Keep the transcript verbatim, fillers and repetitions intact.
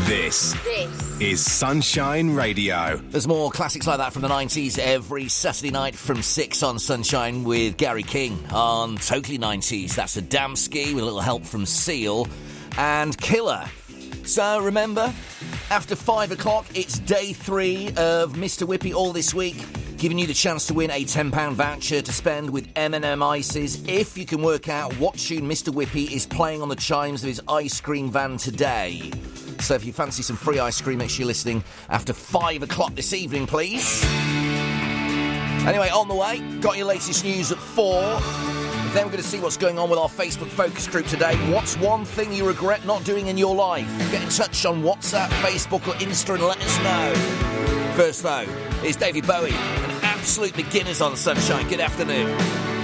This, This is Sunshine Radio. There's more classics like that from the nineties every Saturday night from six on Sunshine with Gary King on Totally nineties. That's Adamski with a little help from Seal and Killer. So remember, after five o'clock, it's day three of Mister Whippy all this week, giving you the chance to win a ten pound voucher to spend with M and M Ices if you can work out what tune Mister Whippy is playing on the chimes of his ice cream van today. So if you fancy some free ice cream, make sure you're listening after five o'clock this evening, please. Anyway, on the way, got your latest news at four. Then we're going to see what's going on with our Facebook focus group today. What's one thing you regret not doing in your life? Get in touch on WhatsApp, Facebook or Insta and let us know. First, though, is David Bowie, an absolute beginners on Sunshine. Good afternoon.